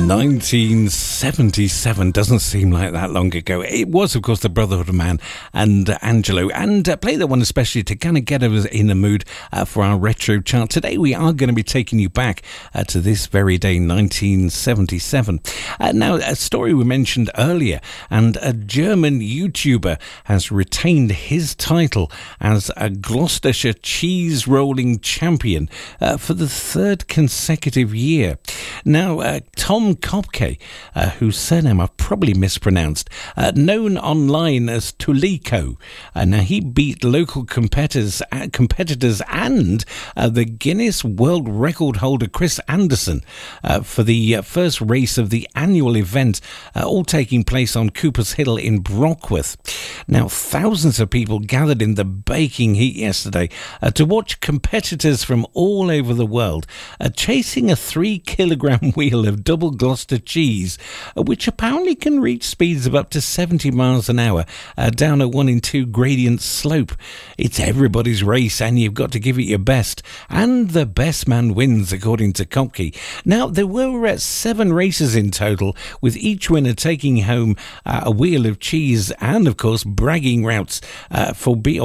1977 doesn't seem like that long ago. It was, of course, the Brotherhood of Man and Angelo. And play that one especially to kind of get us in the mood for our retro chart. Today we are going to be taking you back to this very day, 1977. Now, a story we mentioned earlier, and a German YouTuber has retained his title as a Gloucestershire cheese rolling champion for the third consecutive year. Now, Tom Kopke, whose surname I've probably mispronounced, known online as Tuliko. Now, he beat local competitors and the Guinness World Record holder Chris Anderson for the first race of the annual event, all taking place on Cooper's Hill in Brockworth. Now, thousands of people gathered in the baking heat yesterday to watch competitors from all over the world chasing a 3-kilogram wheel of double Gloucester cheese, which apparently can reach speeds of up to 70 miles an hour down a 1-in-2 gradient slope. It's everybody's race, and you've got to give it your best, and the best man wins, according to Kopke. Now, there were 7 races in total, with each winner taking home a wheel of cheese and, of course, bragging rights for being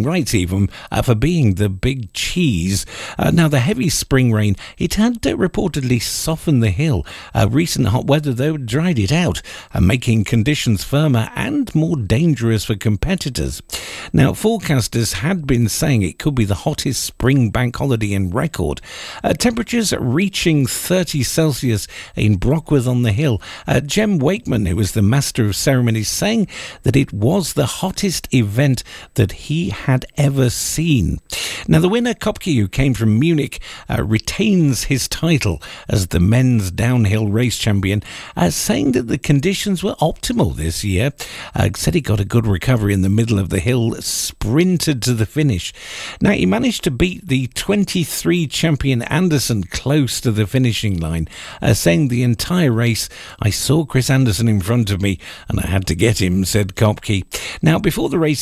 the big cheese. Now, the heavy spring rain, it had reportedly softened the hill. Recent hot weather, though, dried it out, making conditions firmer and more dangerous for competitors. Now, forecasters had been saying it could be the hottest spring bank holiday in record. Temperatures reaching 30 Celsius in Brockworth on the Hill. Jem Wakeman, who was the master of ceremonies, saying that it was the hottest event that he had ever seen. Now, the winner, Kopke, who came from Munich, retains his title as the men's downhill race champion, saying that the conditions were optimal this year. Said he got a good recovery in the middle of the hill, sprinted to the finish. Now, he managed to beat the 23 champion Anderson close to the finishing line, saying the entire race, I saw Chris Anderson in front of me and I had to get him, said Kopke. Now, before the race